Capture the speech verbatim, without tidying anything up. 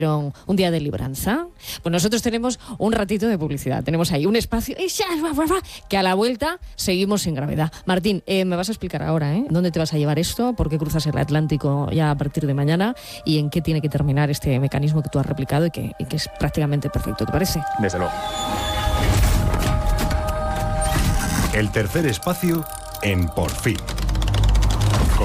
un día de libranza. Pues nosotros tenemos un ratito de publicidad, tenemos ahí un espacio que a la vuelta seguimos sin gravedad. Martín, eh, me vas a explicar ahora, ¿eh? ¿Dónde te vas a llevar esto? ¿Por qué cruzas el Atlántico ya a partir de mañana? ¿Y en qué tiene que terminar este mecanismo que tú has replicado y que, y que es prácticamente perfecto, ¿te parece? Desde luego. El tercer espacio en Por Fin.